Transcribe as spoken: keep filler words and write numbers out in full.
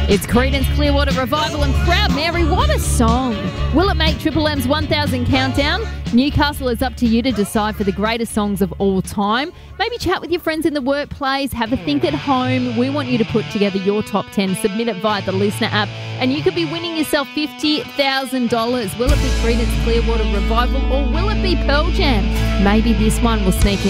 It's Creedence Clearwater Revival and Proud Mary. What a song. Will it make Triple M's one thousand countdown? Newcastle, is up to you to decide for the greatest songs of all time. Maybe chat with your friends in the workplace, have a think at home. We want you to put together your top ten, submit it via the Listener app, and you could be winning yourself fifty thousand dollars. Will it be Creedence Clearwater Revival or will it be Pearl Jam? Maybe this one will sneak in.